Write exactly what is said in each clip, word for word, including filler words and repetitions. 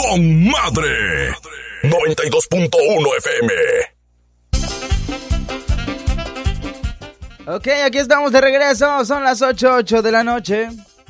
con madre. noventa y dos punto uno F M. Ok, aquí estamos de regreso, son las ocho, ocho de la noche.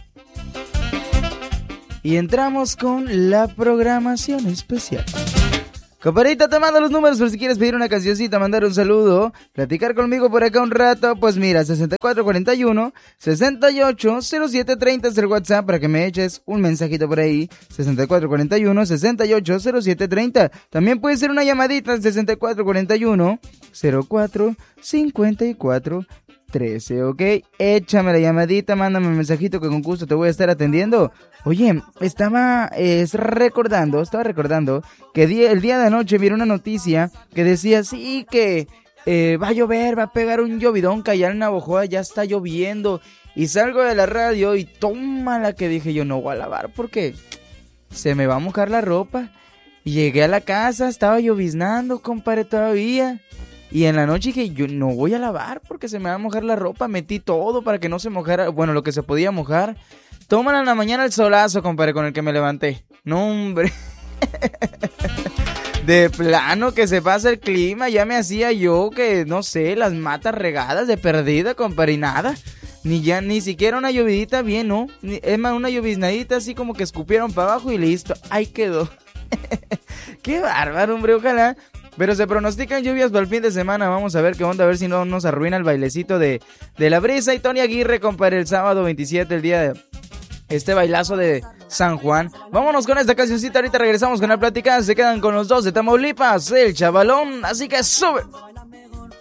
Y entramos con la programación especial. Compadrito, te mando los números por si quieres pedir una cancioncita, mandar un saludo, platicar conmigo por acá un rato. Pues mira, sesenta y cuatro cuarenta y uno, sesenta y ocho, cero siete treinta es el WhatsApp para que me eches un mensajito por ahí. sesenta y cuatro cuarenta y uno, sesenta y ocho, cero siete treinta. También puede ser una llamadita al sesenta y cuatro cuarenta y uno, cero cuatro cincuenta y cuatro trece, ¿ok? Échame la llamadita, mándame un mensajito que con gusto te voy a estar atendiendo. Oye, estaba eh, recordando, estaba recordando que día, el día de anoche vi una noticia que decía, sí, que eh, va a llover, va a pegar un llovidón, que allá en Navojoa ya está lloviendo. Y salgo de la radio y toma la que dije yo, no voy a lavar porque se me va a mojar la ropa. Y llegué a la casa, estaba lloviznando, compadre, todavía. Y en la noche dije, yo no voy a lavar porque se me va a mojar la ropa. Metí todo para que no se mojara, bueno, lo que se podía mojar. Tómala en la mañana el solazo, compadre, con el que me levanté. No, hombre. De plano que se pasa el clima. Ya me hacía yo que, no sé, las matas regadas de perdida, compadre, y nada. Ni ya, ni siquiera una llovidita bien, ¿no? Ni, es más, una lloviznadita así como que escupieron para abajo y listo. Ahí quedó. Qué bárbaro, hombre, ojalá. Pero se pronostican lluvias para el fin de semana. Vamos a ver qué onda, a ver si no nos arruina el bailecito de, de la brisa. Y Tony Aguirre, compadre, el sábado veintisiete, el día de este bailazo de San Juan. Vámonos con esta cancioncita, ahorita regresamos con la plática. Se quedan con los dos de Tamaulipas, el chavalón. Así que sube.